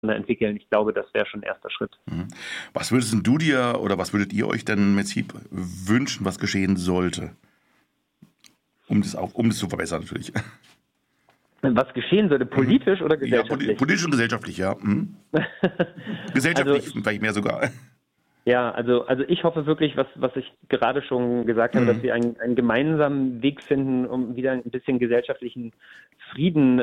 entwickeln. Ich glaube, das wäre schon ein erster Schritt. Was würdest du dir oder was würdet ihr euch denn mit SEEP wünschen, was geschehen sollte? Um das zu verbessern natürlich. Was geschehen sollte, politisch oder gesellschaftlich? Ja, politisch und gesellschaftlich, ja. Gesellschaftlich vielleicht mehr sogar. Ja, also ich hoffe wirklich, was ich gerade schon gesagt habe, dass wir einen gemeinsamen Weg finden, um wieder ein bisschen gesellschaftlichen Frieden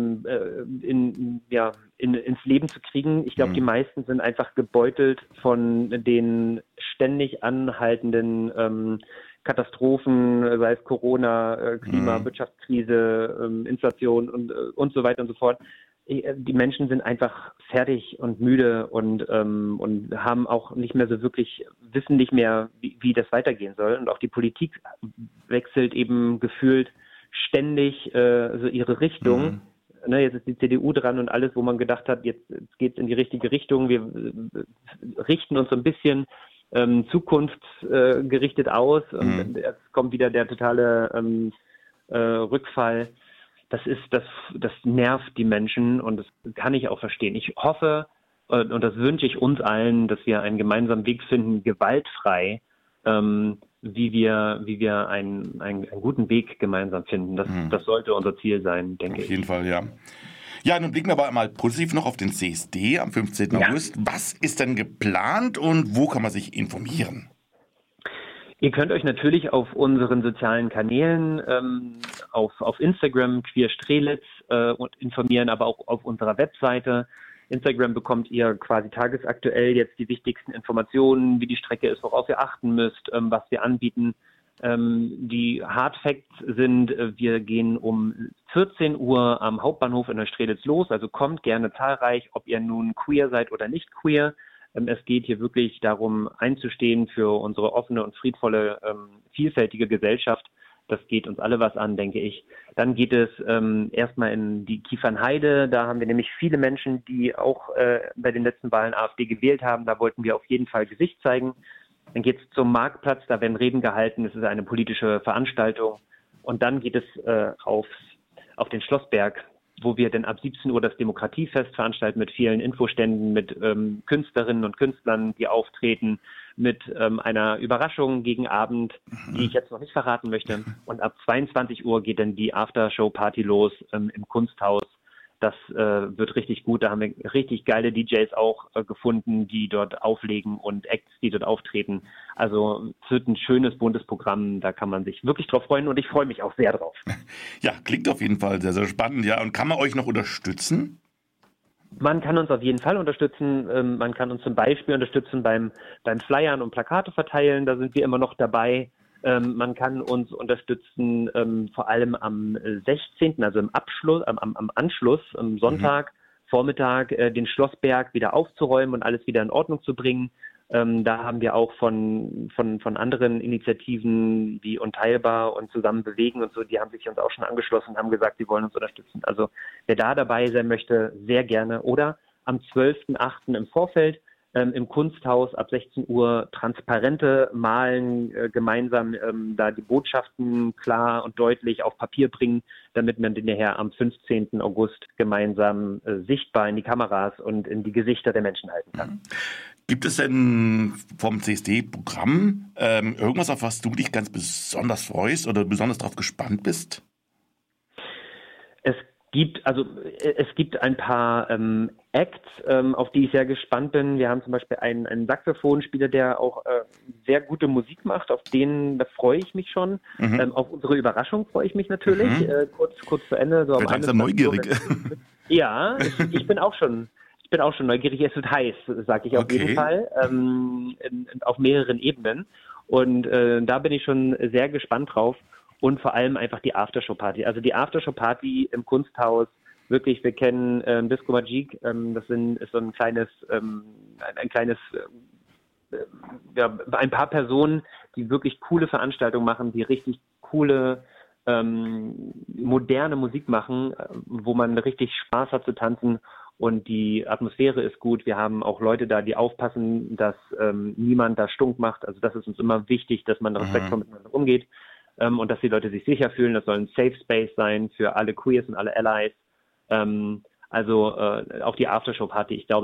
ins Leben zu kriegen. Ich glaube, die meisten sind einfach gebeutelt von den ständig anhaltenden Katastrophen, sei es Corona, Klima, Wirtschaftskrise, Inflation und so weiter und so fort. Die Menschen sind einfach fertig und müde und haben auch nicht mehr so wirklich, wissen nicht mehr, wie das weitergehen soll. Und auch die Politik wechselt eben gefühlt ständig so ihre Richtung. Ne, jetzt ist die CDU dran und alles, wo man gedacht hat, jetzt geht's in die richtige Richtung. Wir richten uns so ein bisschen zukunftsgerichtet aus und jetzt kommt wieder der totale Rückfall. Das nervt die Menschen und das kann ich auch verstehen. Ich hoffe, und das wünsche ich uns allen, dass wir einen gemeinsamen Weg finden, gewaltfrei, wie wir einen guten Weg gemeinsam finden. Das sollte unser Ziel sein, denke ich. Auf jeden Fall, ja. Ja, nun blicken wir aber mal positiv noch auf den CSD am 15. August. Was ist denn geplant und wo kann man sich informieren? Ihr könnt euch natürlich auf unseren sozialen Kanälen, auf Instagram, Queer Strelitz, informieren, aber auch auf unserer Webseite. Instagram bekommt ihr quasi tagesaktuell jetzt die wichtigsten Informationen, wie die Strecke ist, worauf ihr achten müsst, was wir anbieten. Die Hard Facts sind, wir gehen um 14 Uhr am Hauptbahnhof in Neustrelitz los, also kommt gerne zahlreich, ob ihr nun queer seid oder nicht queer. Es geht hier wirklich darum, einzustehen für unsere offene und friedvolle, vielfältige Gesellschaft. Das geht uns alle was an, denke ich. Dann geht es erstmal in die Kiefernheide. Da haben wir nämlich viele Menschen, die auch bei den letzten Wahlen AfD gewählt haben. Da wollten wir auf jeden Fall Gesicht zeigen. Dann geht es zum Marktplatz, da werden Reden gehalten. Es ist eine politische Veranstaltung. Und dann geht es auf den Schlossberg, wo wir dann ab 17 Uhr das Demokratiefest veranstalten mit vielen Infoständen, mit Künstlerinnen und Künstlern, die auftreten, mit einer Überraschung gegen Abend, die ich jetzt noch nicht verraten möchte. Und ab 22 Uhr geht dann die Aftershow-Party los im Kunsthaus. Das wird richtig gut. Da haben wir richtig geile DJs auch gefunden, die dort auflegen und Acts, die dort auftreten. Also es wird ein schönes, buntes Programm. Da kann man sich wirklich drauf freuen und ich freue mich auch sehr drauf. Ja, klingt auf jeden Fall sehr, sehr spannend. Ja, und kann man euch noch unterstützen? Man kann uns auf jeden Fall unterstützen. Man kann uns zum Beispiel unterstützen beim Flyern und Plakate verteilen. Da sind wir immer noch dabei. Man kann uns unterstützen, vor allem am 16., also am Anschluss, am Sonntag, Vormittag, den Schlossberg wieder aufzuräumen und alles wieder in Ordnung zu bringen. Da haben wir auch von anderen Initiativen wie Unteilbar und Zusammen bewegen und so, die haben sich uns auch schon angeschlossen und haben gesagt, sie wollen uns unterstützen. Also wer da dabei sein möchte, sehr gerne. Oder am 12.8. im Vorfeld im Kunsthaus ab 16 Uhr Transparente malen, gemeinsam da die Botschaften klar und deutlich auf Papier bringen, damit man den nachher am 15. August gemeinsam sichtbar in die Kameras und in die Gesichter der Menschen halten kann. Gibt es denn vom CSD-Programm irgendwas, auf was du dich ganz besonders freust oder besonders darauf gespannt bist? Es gibt ein paar Acts, auf die ich sehr gespannt bin. Wir haben zum Beispiel einen Saxophonspieler, der auch sehr gute Musik macht. Da freue ich mich schon. Auf unsere Überraschung freue ich mich natürlich. Kurz zu Ende. So ich bin langsam neugierig. Ja, ich bin auch schon neugierig. Es wird heiß, sage ich auf jeden Fall. Auf mehreren Ebenen. Und da bin ich schon sehr gespannt drauf. Und vor allem einfach die Aftershow-Party. Also die Aftershow-Party im Kunsthaus, wirklich, wir kennen Disco Magique, ist so ein paar Personen, die wirklich coole Veranstaltungen machen, die richtig coole, moderne Musik machen, wo man richtig Spaß hat zu tanzen und die Atmosphäre ist gut. Wir haben auch Leute da, die aufpassen, dass niemand da stunk macht. Also das ist uns immer wichtig, dass man respektvoll miteinander umgeht. Und dass die Leute sich sicher fühlen. Das soll ein Safe Space sein für alle Queers und alle Allies. Also auch die Aftershow-Party, ich glaube,